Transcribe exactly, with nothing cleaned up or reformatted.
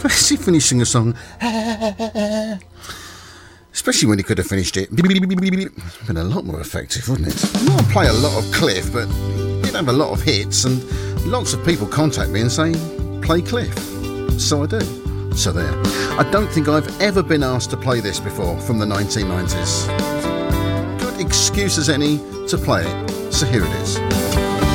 Especially finishing a song. Especially when he could have finished it. Been a lot more effective, wouldn't it? Not play a lot of Cliff, but he did have a lot of hits, and lots of people contact me and say, play Cliff. So I do. So there. I don't think I've ever been asked to play this before from the nineteen nineties. Good excuse as any to play it. So here it is.